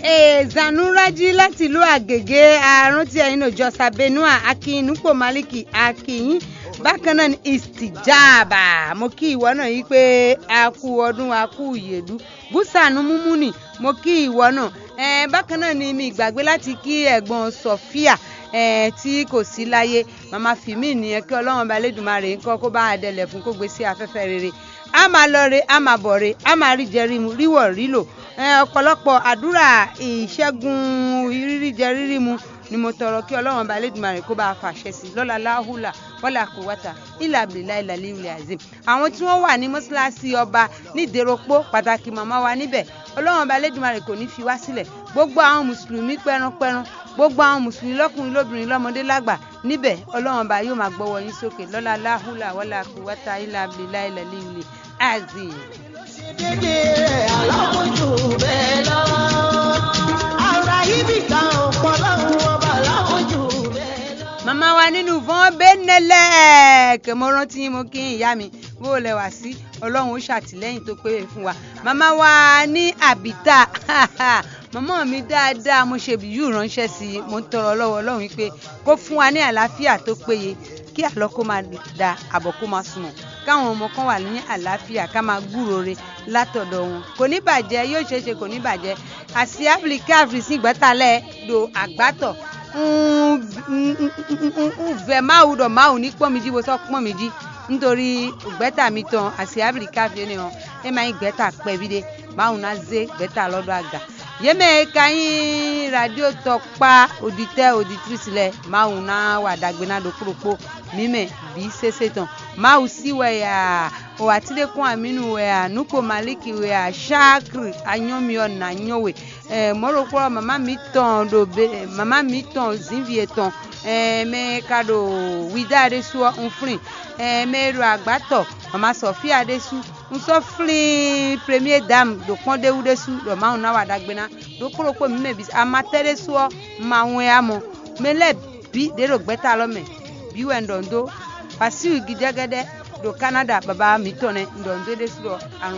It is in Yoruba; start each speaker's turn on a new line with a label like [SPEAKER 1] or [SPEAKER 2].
[SPEAKER 1] Zanuraji láti ìlú Àgègè àrùn tí ẹ̀yin náà jọ́sà Benua Akínnúpò Maliki Akínyìn bákan náà ní Istijaba mo kí ìwọ náà yí pé a kú ọdún a kú ìyèdú Búsànù Múmúnì mo kí ìwọ náà bákan náà ni mi gbàgbé láti kí ẹ̀gbọ́n Sofia tí kò sí láyé màmá Fìmí nìyẹn kí Ọlọ́run bá Lédùmarè ńkọ́ kó bá àdẹlẹ̀ fún kó gbé sí afẹ́fẹ́ rere a máa lọ re a máa bọ̀ re a máa rí jẹ ríwọ̀ rílò ọ̀pọ̀lọpọ̀ àdúrà ìṣẹ́gun rírí jẹ rírí mu ni mo tọrọ kí Ọlọ́run bá Lédùmarè kó bá fàṣẹ sí lọ́la láhùlà wọ́lá kùwátà ìlà àbìlà ìlà lílẹ̀ azim àwọn tí wọ́n wà ní mọ́ṣáláṣí ọba ní Ìdèròpó pàtàkì màmá wa níbẹ̀ Ọlọ́run bá Lédùmarè kò ní fi wá sílẹ̀ gbogbo àwọn mùsùlùmí pẹranpẹran gbogbo àwọn mùsùlùmí lọ́kùnrin lóbìnrin lọ́mọdé lágbà níbẹ̀ Ọlọ́run bá yóò máa gbọ́wọ́ yín sókè lọ́la láhùlà wọ́lá kùwátà ìlà àbìlà ìlà lílẹ̀ azim.
[SPEAKER 2] Dédé aláwọ̀jù bẹ́ẹ̀ lọ. Ara ibi kan ọ̀pọ̀lọpọ̀ ọba aláwọ̀jù bẹ́ẹ̀ lọ.
[SPEAKER 1] Màmá wa nínú fún Benelek mo rántí mo kí ìyá mi bó lẹ wá sí Ọlọ́run ó ṣàtìlẹ́yìn tó pé fún wa. Màmá wa ní àbítà màmá mi dáadáa mo ṣe bìyú ránṣẹ́ sí i mo ń tọrọ lọ́wọ́ Ọlọ́run wípé kó fún wa ní àlàáfíà tó péye kí àlọ́ kó máa da àbọ̀ kó máa sunwọ̀n káwọn ọmọ kan wà ní àlàáfíà ká máa gbúròre látọ̀dọ̀ wọn kò ní bàjẹ́ yóò ṣeé ṣe kò ní bàjẹ́ àṣìábìlì káàfì sí ìgbẹ́tàlẹ̀ do àgbátọ̀ vẹ̀ máwù dọ̀ máwù ní pọ́nmìjì bó sọ pọ́nmìjì nítorí ìgbẹ́tà mi tán àṣìábìlì káàfì ni wọn ẹ máa ń gbẹ́tà pẹ́ bí dé máwù náà zé gbẹ́tà lọ́dọ̀ àgà yémè kayin radio tọpa òdìtẹ òdìtìrìsìlẹ máwù náà wà dàgbé náà dókòrókò mímẹ bí sẹsẹ tán máwù sí wẹyà òwàtídẹkùn àmínú wẹyà Núpò Maliki wẹyà ṣáàkiri anyọmiọ nànyọwẹ mọrọkọ màmá mi tàn zinvie tàn mẹkadò wídáde sùọ nfrin mẹrù àgbàtọ màmá Sofia desu nsọfrin premier dame dòpọn déwúdésù dọmáwùn náà wà dàgbéná dókòrókò mímẹ bí amatẹrẹ sùọ màwọn àmọ mẹlẹ bí dèrò gbẹta lọmẹ bí wẹ ndọndó Wàsíù Gìdẹ́gẹ́dẹ́ do Canada baba mi tọ̀nẹ̀ ndọndó désù àrùn.